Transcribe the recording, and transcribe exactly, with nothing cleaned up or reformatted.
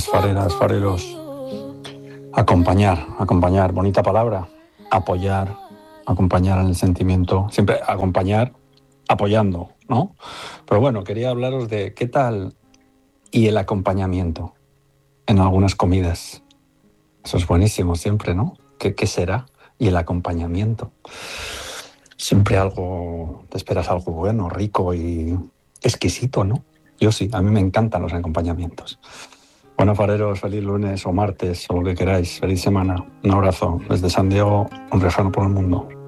Fareras, fareros. Acompañar, acompañar, bonita palabra. Apoyar, acompañar en el sentimiento. Siempre acompañar apoyando, ¿no? Pero bueno, quería hablaros de qué tal y el acompañamiento en algunas comidas. Eso es buenísimo siempre, ¿no? ¿Qué, qué será? Y el acompañamiento. Siempre algo, te esperas algo bueno, rico y exquisito, ¿no? Yo sí, a mí me encantan los acompañamientos. Bueno, fareros, feliz lunes o martes o lo que queráis. Feliz semana. Un abrazo desde San Diego, un riojano por el mundo.